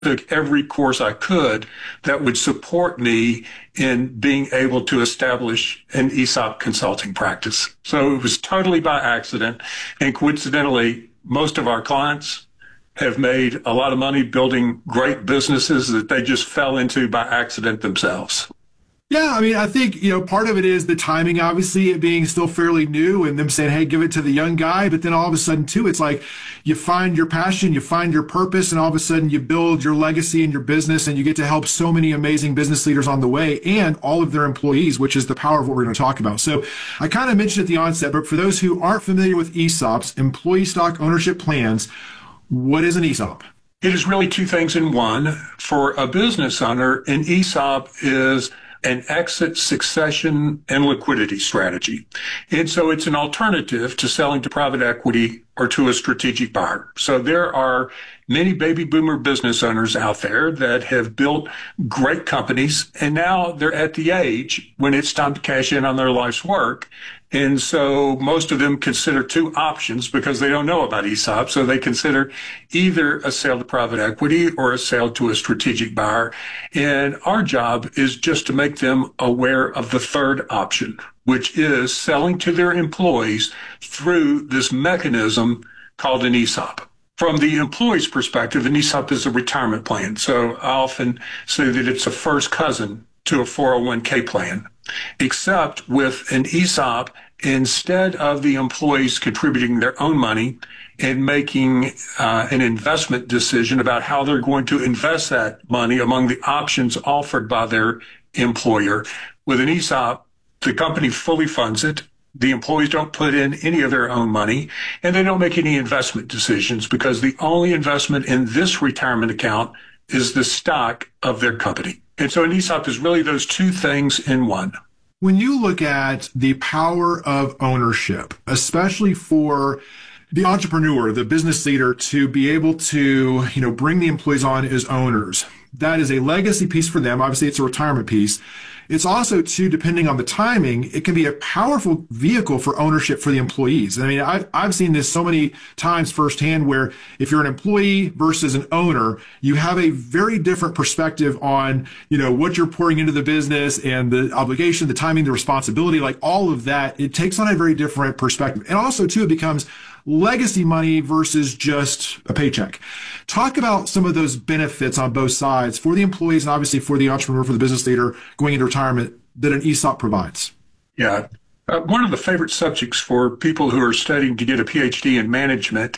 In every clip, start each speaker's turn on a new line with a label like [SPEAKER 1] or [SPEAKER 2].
[SPEAKER 1] took every course I could that would support me in being able to establish an ESOP consulting practice. So it was totally by accident. And coincidentally, most of our clients have made a lot of money building great businesses that they just fell into by accident themselves.
[SPEAKER 2] Yeah, I mean, I think, part of it is the timing, obviously, it being still fairly new and them saying, hey, give it to the young guy. But then all of a sudden, too, it's like you find your passion, you find your purpose, and all of a sudden you build your legacy in your business and you get to help so many amazing business leaders on the way and all of their employees, which is the power of what we're going to talk about. So I kind of mentioned at the onset, but for those who aren't familiar with ESOPs, employee stock ownership plans, what is an ESOP?
[SPEAKER 1] It is really two things in one. For a business owner, an ESOP is an exit, succession, and liquidity strategy. And so it's an alternative to selling to private equity or to a strategic buyer. So there are many baby boomer business owners out there that have built great companies, and now they're at the age when it's time to cash in on their life's work. And so most of them consider two options because they don't know about ESOP. So they consider either a sale to private equity or a sale to a strategic buyer. And our job is just to make them aware of the third option, which is selling to their employees through this mechanism called an ESOP. From the employee's perspective, an ESOP is a retirement plan. So I often say that it's a first cousin to a 401k plan, except with an ESOP, instead of the employees contributing their own money and making an investment decision about how they're going to invest that money among the options offered by their employer. With an ESOP, the company fully funds it. The employees don't put in any of their own money, and they don't make any investment decisions because the only investment in this retirement account is the stock of their company. And so an ESOP is really those two things in one.
[SPEAKER 2] When you look at the power of ownership, especially for the entrepreneur, the business leader, to be able to, bring the employees on as owners, that is a legacy piece for them. Obviously, it's a retirement piece. It's also, too, depending on the timing, it can be a powerful vehicle for ownership for the employees. I mean, I've seen this so many times firsthand where if you're an employee versus an owner, you have a very different perspective on, what you're pouring into the business and the obligation, the timing, the responsibility, like all of that. It takes on a very different perspective. And also, too, it becomes legacy money versus just a paycheck. Talk about some of those benefits on both sides for the employees and obviously for the entrepreneur, for the business leader going into retirement that an ESOP provides.
[SPEAKER 1] Yeah. One of the favorite subjects for people who are studying to get a PhD in management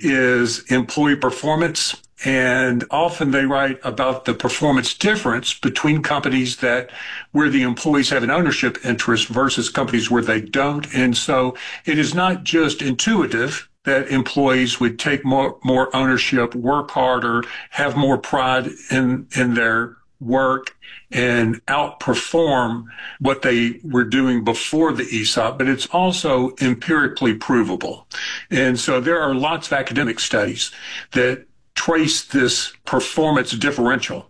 [SPEAKER 1] is employee performance. And often they write about the performance difference between companies where the employees have an ownership interest versus companies where they don't. And so it is not just intuitive that employees would take more ownership, work harder, have more pride in their work, and outperform what they were doing before the ESOP, but it's also empirically provable. And so there are lots of academic studies that trace this performance differential.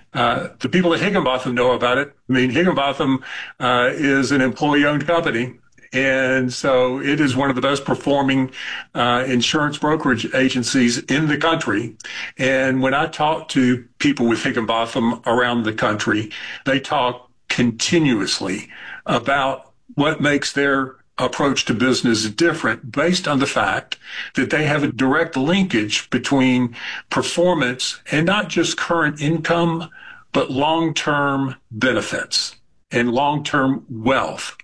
[SPEAKER 1] The people at Higginbotham know about it. I mean, Higginbotham is an employee-owned company, and so it is one of the best performing insurance brokerage agencies in the country. And when I talk to people with Higginbotham around the country, they talk continuously about what makes their approach to business different based on the fact that they have a direct linkage between performance and not just current income, but long-term benefits and long-term wealth.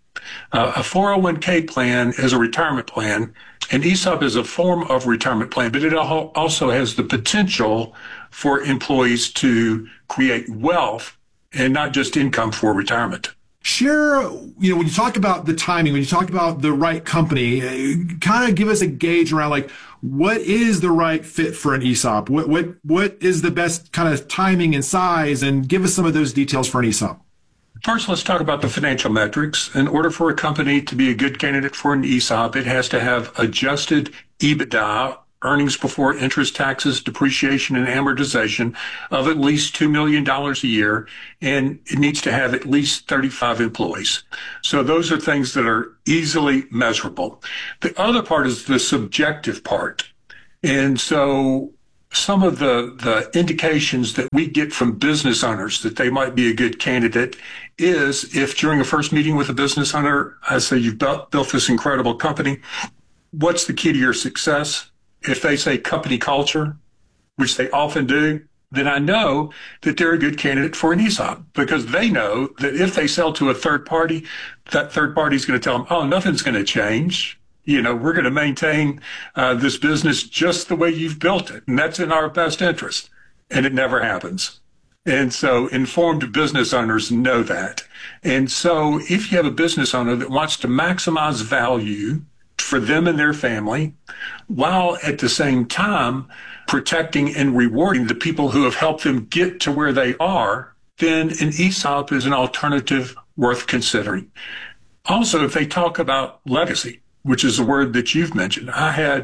[SPEAKER 1] A 401k plan is a retirement plan, and ESOP is a form of retirement plan, but it also has the potential for employees to create wealth and not just income for retirement.
[SPEAKER 2] Share, when you talk about the timing, when you talk about the right company, kind of give us a gauge around like what is the right fit for an ESOP? What is the best kind of timing and size? And give us some of those details for an ESOP.
[SPEAKER 1] First, let's talk about the financial metrics. In order for a company to be a good candidate for an ESOP, it has to have adjusted EBITDA, earnings before interest, taxes, depreciation, and amortization of at least $2 million a year, and it needs to have at least 35 employees. So those are things that are easily measurable. The other part is the subjective part. And so Some of the indications that we get from business owners that they might be a good candidate is if during a first meeting with a business owner, I say, you've built this incredible company. What's the key to your success? If they say company culture, which they often do, then I know that they're a good candidate for an ESOP because they know that if they sell to a third party, that third party is going to tell them, oh, nothing's going to change. We're going to maintain this business just the way you've built it. And that's in our best interest. And it never happens. And so informed business owners know that. And so if you have a business owner that wants to maximize value for them and their family, while at the same time protecting and rewarding the people who have helped them get to where they are, then an ESOP is an alternative worth considering. Also, if they talk about legacy, which is a word that you've mentioned. I've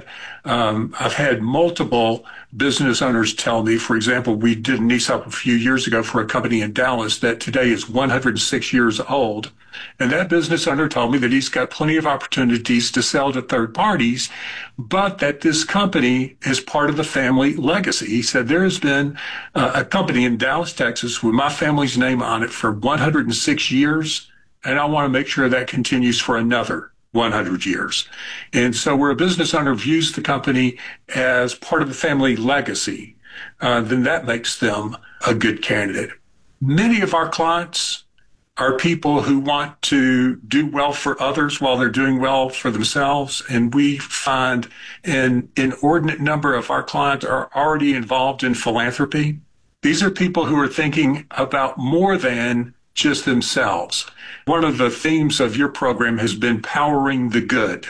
[SPEAKER 1] had multiple business owners tell me, for example, we did an ESOP a few years ago for a company in Dallas that today is 106 years old. And that business owner told me that he's got plenty of opportunities to sell to third parties, but that this company is part of the family legacy. He said, there has been a company in Dallas, Texas, with my family's name on it for 106 years, and I want to make sure that continues for another 100 years. And so where a business owner views the company as part of the family legacy, then that makes them a good candidate. Many of our clients are people who want to do well for others while they're doing well for themselves. And we find an inordinate number of our clients are already involved in philanthropy. These are people who are thinking about more than just themselves. One of the themes of your program has been powering the good.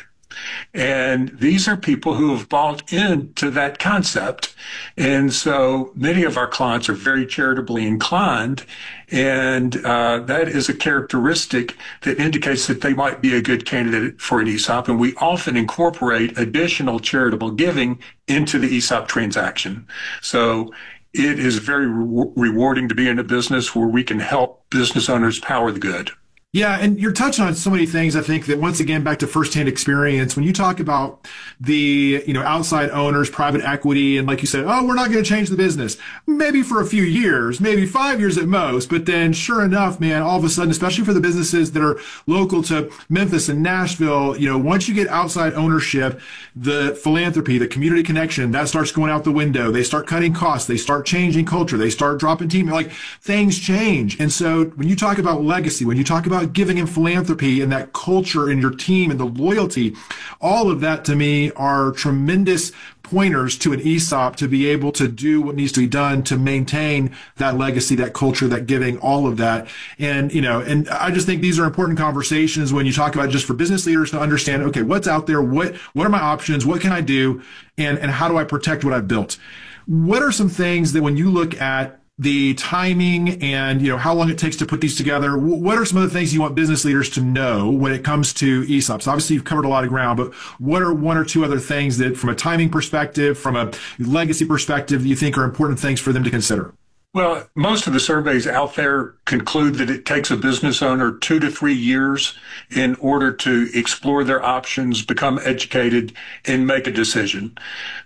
[SPEAKER 1] And these are people who have bought into that concept. And so many of our clients are very charitably inclined. And that is a characteristic that indicates that they might be a good candidate for an ESOP. And we often incorporate additional charitable giving into the ESOP transaction. So it is very rewarding to be in a business where we can help business owners power the good.
[SPEAKER 2] Yeah, and you're touching on so many things. I think that once again, back to firsthand experience, when you talk about the, outside owners, private equity, and like you said, oh, we're not going to change the business. Maybe for a few years, maybe 5 years at most. But then sure enough, man, all of a sudden, especially for the businesses that are local to Memphis and Nashville, once you get outside ownership, the philanthropy, the community connection, that starts going out the window. They start cutting costs. They start changing culture. They start dropping team. Like things change. And so when you talk about legacy, when you talk about giving and philanthropy and that culture in your team and the loyalty, all of that to me are tremendous pointers to an ESOP to be able to do what needs to be done to maintain that legacy, that culture, that giving, all of that. And, and I just think these are important conversations when you talk about just for business leaders to understand, okay, what's out there? What are my options? What can I do? And how do I protect what I've built? What are some things that when you look at the timing and, how long it takes to put these together, what are some of the things you want business leaders to know when it comes to ESOPs? Obviously, you've covered a lot of ground, but what are one or two other things that from a timing perspective, from a legacy perspective, you think are important things for them to consider?
[SPEAKER 1] Well, most of the surveys out there conclude that it takes a business owner 2 to 3 years in order to explore their options, become educated, and make a decision.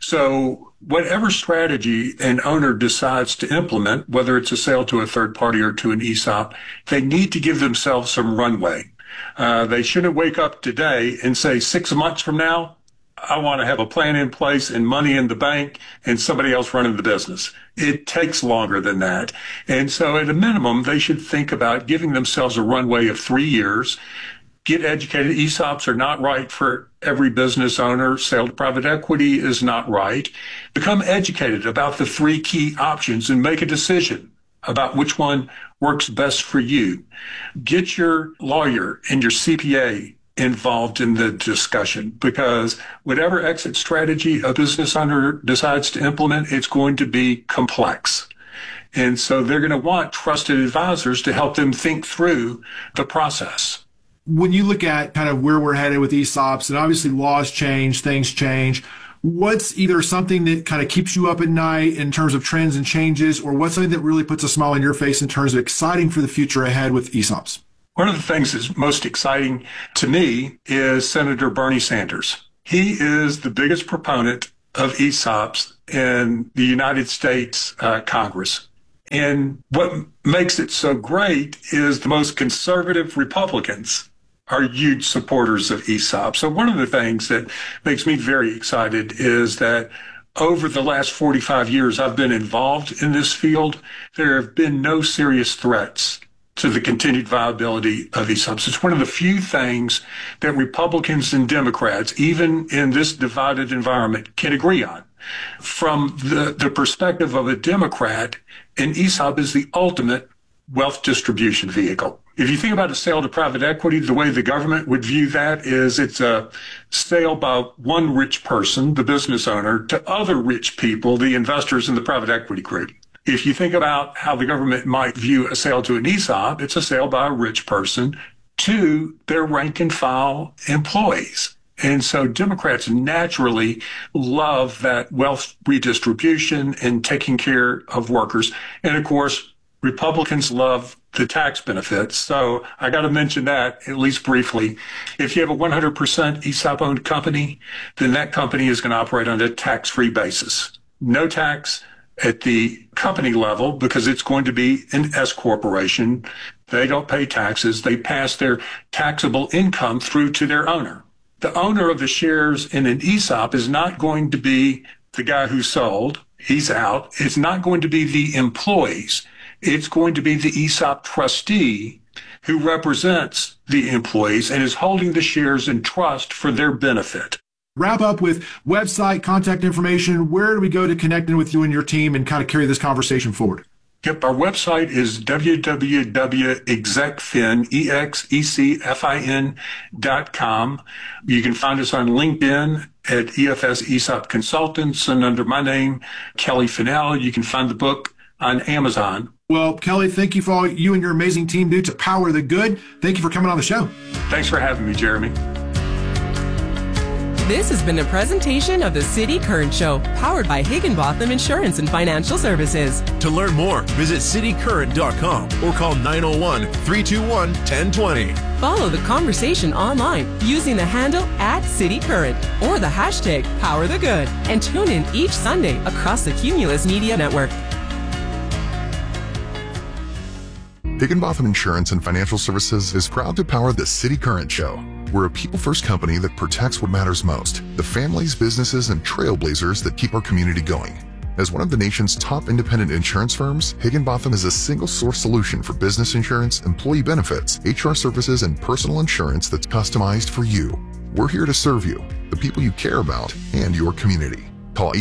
[SPEAKER 1] So whatever strategy an owner decides to implement, whether it's a sale to a third party or to an ESOP, they need to give themselves some runway. They shouldn't wake up today and say 6 months from now, I want to have a plan in place and money in the bank and somebody else running the business. It takes longer than that. And so at a minimum, they should think about giving themselves a runway of 3 years, get educated. ESOPs are not right for every business owner. Sale to private equity is not right. Become educated about the 3 key options and make a decision about which one works best for you. Get your lawyer and your CPA involved in the discussion, because whatever exit strategy a business owner decides to implement, it's going to be complex. And so they're going to want trusted advisors to help them think through the process.
[SPEAKER 2] When you look at kind of where we're headed with ESOPs, and obviously laws change, things change, what's either something that kind of keeps you up at night in terms of trends and changes, or what's something that really puts a smile on your face in terms of exciting for the future ahead with ESOPs?
[SPEAKER 1] One of the things that's most exciting to me is Senator Bernie Sanders. He is the biggest proponent of ESOPs in the United States Congress. And what makes it so great is the most conservative Republicans are huge supporters of ESOP. So one of the things that makes me very excited is that over the last 45 years I've been involved in this field, there have been no serious threats to the continued viability of ESOPs. It's one of the few things that Republicans and Democrats, even in this divided environment, can agree on. From the perspective of a Democrat, an ESOP is the ultimate wealth distribution vehicle. If you think about a sale to private equity, the way the government would view that is it's a sale by one rich person, the business owner, to other rich people, the investors in the private equity group. If you think about how the government might view a sale to an ESOP, it's a sale by a rich person to their rank and file employees. And so Democrats naturally love that wealth redistribution and taking care of workers. And of course, Republicans love the tax benefits. So I got to mention that at least briefly. If you have a 100% ESOP owned company, then that company is going to operate on a tax-free basis. No tax at the company level because it's going to be an S corporation. They don't pay taxes. They pass their taxable income through to their owner. The owner of the shares in an ESOP is not going to be the guy who sold. He's out. It's not going to be the employees. It's going to be the ESOP trustee who represents the employees and is holding the shares in trust for their benefit.
[SPEAKER 2] Wrap up with website, contact information. Where do we go to connect in with you and your team and kind of carry this conversation forward?
[SPEAKER 1] Yep, our website is www.execfin.com. You can find us on LinkedIn at EFS ESOP Consultants, and under my name, Kelly Fennell. You can find the book on Amazon.
[SPEAKER 2] Well, Kelly, thank you for all you and your amazing team do to power the good. Thank you for coming on the show.
[SPEAKER 1] Thanks for having me, Jeremy.
[SPEAKER 3] This has been a presentation of the City Current Show, powered by Higginbotham Insurance and Financial Services.
[SPEAKER 4] To learn more, visit citycurrent.com or call 901-321-1020.
[SPEAKER 3] Follow the conversation online using the handle @CityCurrent or the hashtag #PowerTheGood, and tune in each Sunday across the Cumulus Media Network.
[SPEAKER 5] Higginbotham Insurance and Financial Services is proud to power the City Current Show. We're a people-first company that protects what matters most, the families, businesses, and trailblazers that keep our community going. As one of the nation's top independent insurance firms, Higginbotham is a single-source solution for business insurance, employee benefits, HR services, and personal insurance that's customized for you. We're here to serve you, the people you care about, and your community. Call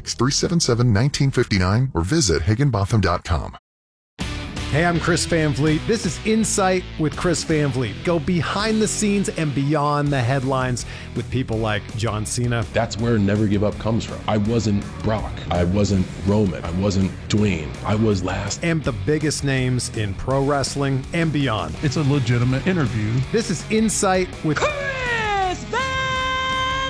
[SPEAKER 5] 866-377-1959 or visit higginbotham.com.
[SPEAKER 6] Hey, I'm Chris Van Vliet. This is Insight with Chris Van Vliet. Go behind the scenes and beyond the headlines with people like John Cena.
[SPEAKER 7] That's where Never Give Up comes from. I wasn't Brock. I wasn't Roman. I wasn't Dwayne. I was last.
[SPEAKER 6] And the biggest names in pro wrestling and beyond.
[SPEAKER 8] It's a legitimate interview.
[SPEAKER 6] This is Insight with
[SPEAKER 9] Chris Van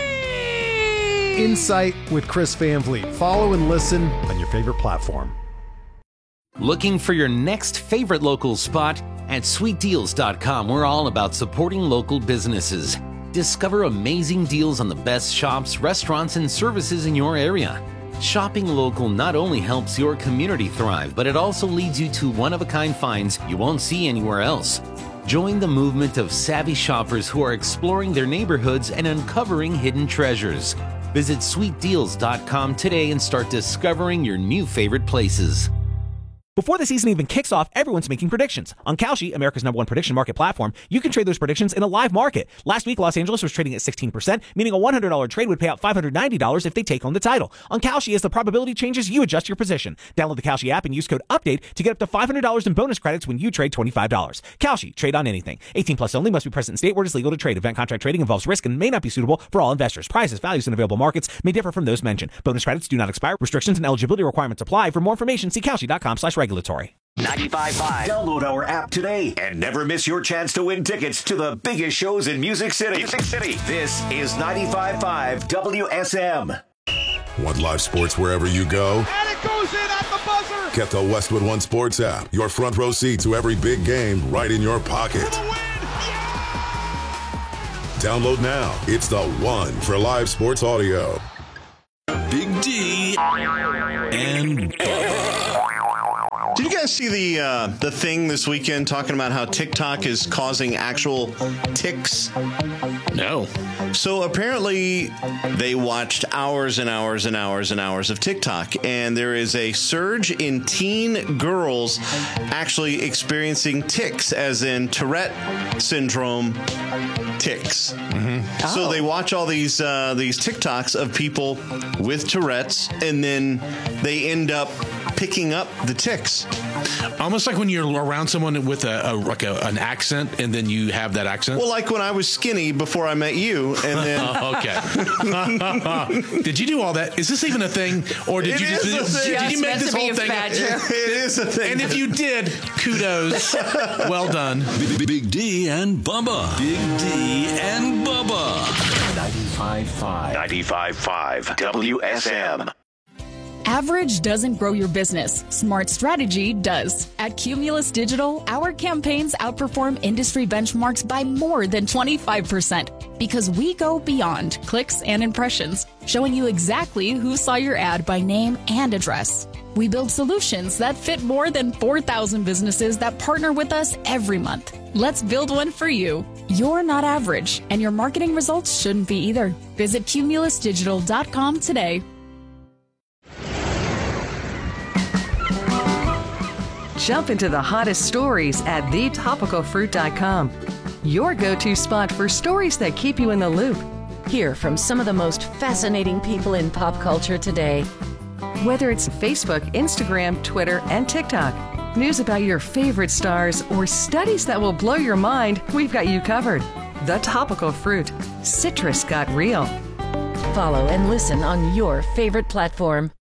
[SPEAKER 9] Vliet.
[SPEAKER 6] Insight with Chris Van Vliet. Follow and listen on your favorite platform.
[SPEAKER 10] Looking for your next favorite local spot? At sweetdeals.com, we're all about supporting local businesses. Discover amazing deals on the best shops, restaurants, and services in your area. Shopping local not only helps your community thrive, but it also leads you to one-of-a-kind finds you won't see anywhere else. Join the movement of savvy shoppers who are exploring their neighborhoods and uncovering hidden treasures. Visit sweetdeals.com today and start discovering your new favorite places.
[SPEAKER 11] Before the season even kicks off, everyone's making predictions. On Kalshi, America's #1 prediction market platform, you can trade those predictions in a live market. Last week, Los Angeles was trading at 16%, meaning a $100 trade would pay out $590 if they take home the title. On Kalshi, as the probability changes, you adjust your position. Download the Kalshi app and use code UPDATE to get up to $500 in bonus credits when you trade $25. Kalshi, trade on anything. 18 plus only, must be present in state where it is legal to trade. Event contract trading involves risk and may not be suitable for all investors. Prices, values, and available markets may differ from those mentioned. Bonus credits do not expire. Restrictions and eligibility requirements apply. For more information, see Kalshi.com/regulatory.
[SPEAKER 12] 95.5. Download our app today and never miss your chance to win tickets to the biggest shows in Music City. This is 95.5 WSM.
[SPEAKER 13] Want live sports wherever you go?
[SPEAKER 9] And it goes in at the buzzer.
[SPEAKER 13] Get the Westwood One Sports app. Your front row seat to every big game right in your pocket.
[SPEAKER 9] For the win.
[SPEAKER 13] Download now. It's the one for live sports audio.
[SPEAKER 8] Big D and
[SPEAKER 14] Did you guys see the thing this weekend talking about how TikTok is causing actual tics?
[SPEAKER 15] No.
[SPEAKER 14] So apparently they watched hours and hours and hours and hours of TikTok, and there is a surge in teen girls actually experiencing tics, as in Tourette syndrome tics.
[SPEAKER 15] Mm-hmm.
[SPEAKER 14] So they watch all these TikToks of people with Tourette's, and then they end up picking up the tics.
[SPEAKER 15] Almost like when you're around someone with an accent, and then you have that accent.
[SPEAKER 14] Well, like when I was skinny before I met you, and then
[SPEAKER 15] okay. Did you do all that? Is this even a thing, or did you make this whole thing?
[SPEAKER 14] It is a thing.
[SPEAKER 15] And if you did, kudos. Well done.
[SPEAKER 8] Big D and Bubba. Big D and Bubba.
[SPEAKER 12] 95.5 WSM.
[SPEAKER 16] Average doesn't grow your business. Smart strategy does. At Cumulus Digital, our campaigns outperform industry benchmarks by more than 25% because we go beyond clicks and impressions, showing you exactly who saw your ad by name and address. We build solutions that fit more than 4,000 businesses that partner with us every month. Let's build one for you. You're not average, and your marketing results shouldn't be either. Visit cumulusdigital.com today.
[SPEAKER 17] Jump into the hottest stories at thetopicalfruit.com. Your go-to spot for stories that keep you in the loop.
[SPEAKER 18] Hear from some of the most fascinating people in pop culture today.
[SPEAKER 17] Whether it's Facebook, Instagram, Twitter, and TikTok, news about your favorite stars, or studies that will blow your mind, we've got you covered. The Topical Fruit. Citrus got real.
[SPEAKER 18] Follow and listen on your favorite platform.